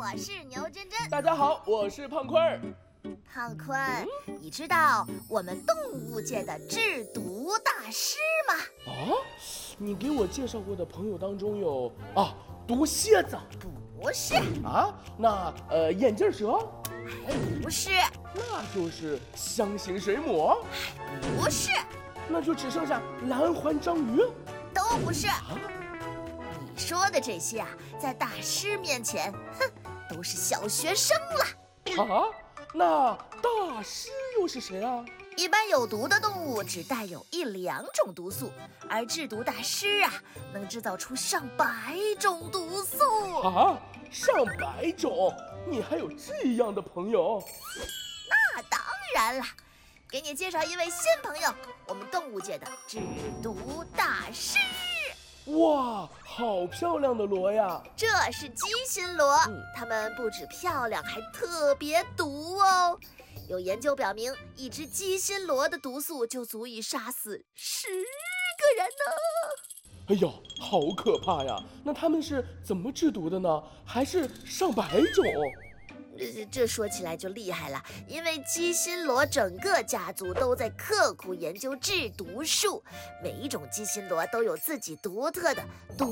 我是牛真真。 大家好，我是胖坤儿。 胖坤，你知道我们动物界的制毒大师吗？ 你给我介绍过的朋友当中有毒蝎子？ 不是。 那眼镜蛇？ 不是。 那就是香型水母？ 不是。 那就只剩下蓝环章鱼？ 都不是。你说的这些在大师面前，都是小学生了。 那大师又是谁啊？ 一般有毒的动物只带有1、2种毒素，而制毒大师能制造出上百种毒素。 上百种？你还有这样的朋友？ 那当然了，给你介绍一位新朋友，我们动物界的制毒大师。 哇，好漂亮的螺呀！ 这是鸡心螺，它们不止漂亮，还特别毒哦。有研究表明，一只鸡心螺的毒素就足以杀死10个人呢。 哎呦，好可怕呀！那他们是怎么制毒的呢？还是上百种？ 这说起来就厉害了，因为鸡心螺整个家族都在刻苦研究制毒术，每一种鸡心螺都有自己独特的毒